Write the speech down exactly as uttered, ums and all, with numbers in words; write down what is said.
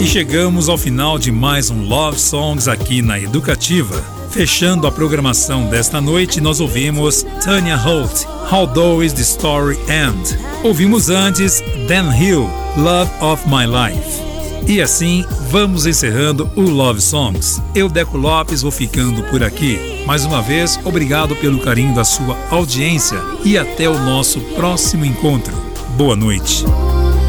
E chegamos ao final de mais um Love Songs aqui na Educativa. Fechando a programação desta noite, nós ouvimos Tanya Holt, How Does the Story End? Ouvimos antes Dan Hill, Love of My Life. E assim, vamos encerrando o Love Songs. Eu, Deco Lopes, vou ficando por aqui. Mais uma vez, obrigado pelo carinho da sua audiência e até o nosso próximo encontro. Boa noite.